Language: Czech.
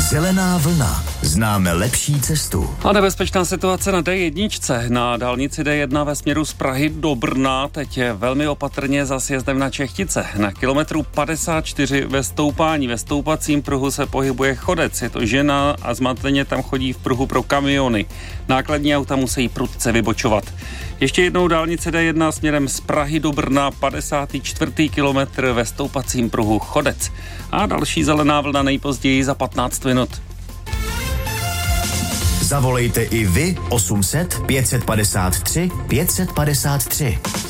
Zelená vlna. Známe lepší cestu. A nebezpečná situace na D1. Na dálnici D1 ve směru z Prahy do Brna teď je velmi opatrně za sjezdem na Čechtice. Na kilometru 54 ve stoupání. Ve stoupacím pruhu se pohybuje chodec. Je to žena a zmateně tam chodí v pruhu pro kamiony. Nákladní auta musí prudce vybočovat. Ještě jednou dálnice D1 směrem z Prahy do Brna, 54. kilometr ve stoupacím pruhu chodec. A další zelená vlna nejpozději za 15 minut. Zavolejte i vy 800 553 553.